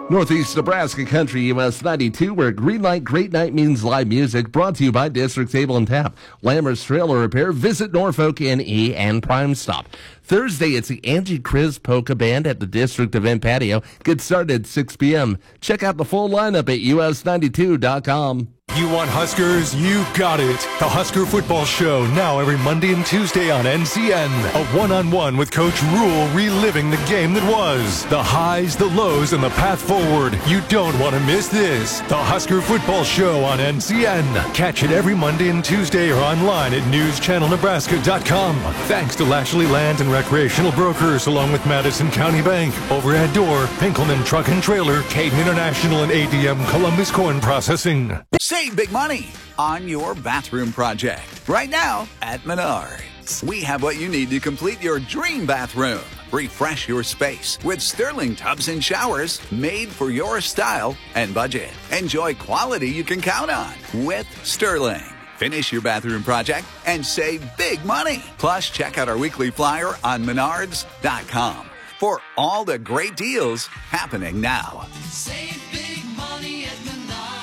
Northeast Nebraska Country US 92, where green light, great night means live music. Brought to you by District Table and Tap, Lammer's Trailer Repair, Visit Norfolk NE, and Prime Stop. Thursday, it's the Angie Kriz Polka Band at the District Event Patio. Get started at 6 p.m. Check out the full lineup at us92.com. You want Huskers? You got it. The Husker Football Show, now every Monday and Tuesday on NCN. A one-on-one with Coach Rule, reliving the game that was. The highs, the lows, and the path forward. You don't want to miss this. The Husker Football Show on NCN. Catch it every Monday and Tuesday or online at newschannelnebraska.com. Thanks to Lashley Land and Recreational Brokers, along with Madison County Bank, Overhead Door, Pinkelman Truck and Trailer, Caden International, and ADM Columbus Corn Processing. Save big money on your bathroom project right now at Menards. We have what you need to complete your dream bathroom. Refresh your space with Sterling tubs and showers made for your style and budget. Enjoy quality you can count on with Sterling. Finish your bathroom project and save big money. Plus, check out our weekly flyer on menards.com for all the great deals happening now. Save big money at Menards.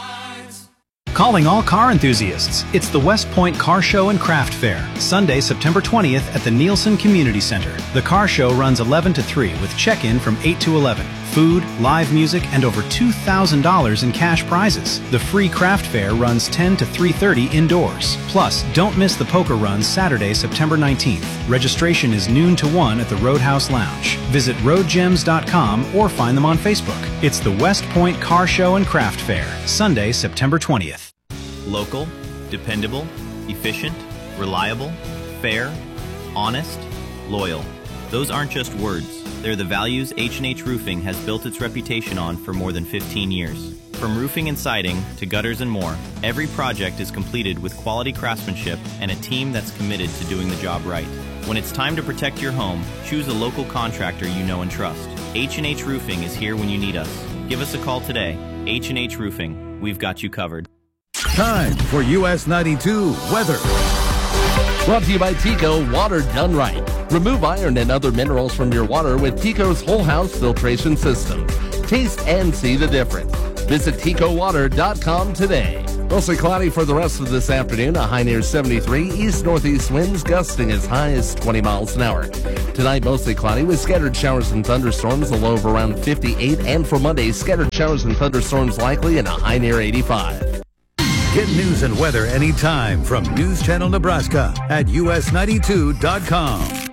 Calling all car enthusiasts. It's the West Point Car Show and Craft Fair, Sunday, September 20th at the Nielsen Community Center. The car show runs 11 to 3 with check-in from 8 to 11. Food, live music, and over $2,000 in cash prizes. The free craft fair runs 10 to 3:30 indoors. Plus, don't miss the poker runs Saturday, September 19th. Registration is noon to 1 at the Roadhouse Lounge. Visit roadgems.com or find them on Facebook. It's the West Point Car Show and Craft Fair, Sunday, September 20th. Local, dependable, efficient, reliable, fair, honest, loyal. Those aren't just words. They're the values H&H Roofing has built its reputation on for more than 15 years. From roofing and siding to gutters and more, every project is completed with quality craftsmanship and a team that's committed to doing the job right. When it's time to protect your home, choose a local contractor you know and trust. H&H Roofing is here when you need us. Give us a call today. H&H Roofing. We've got you covered. Time for US 92 weather. Brought to you by Tico, water done right. Remove iron and other minerals from your water with Tico's whole house filtration system. Taste and see the difference. Visit TicoWater.com today. Mostly cloudy for the rest of this afternoon. A high near 73. East-northeast winds gusting as high as 20 miles an hour. Tonight, mostly cloudy with scattered showers and thunderstorms. A low of around 58. And for Monday, scattered showers and thunderstorms likely and a high near 85. Get news and weather anytime from News Channel Nebraska at us92.com.